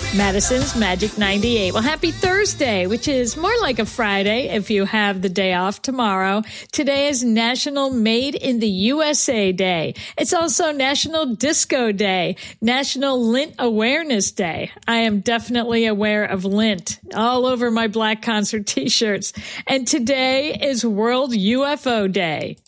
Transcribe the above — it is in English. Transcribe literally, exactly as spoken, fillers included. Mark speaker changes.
Speaker 1: Madison's Magic ninety-eight. Well, happy Thursday, which is more like a Friday if you have the day off tomorrow. Today is National Made in the U S A Day. It's also National Disco Day, National Lint Awareness Day. I am definitely aware of lint all over my Black Concert t-shirts. And today is World U F O Day.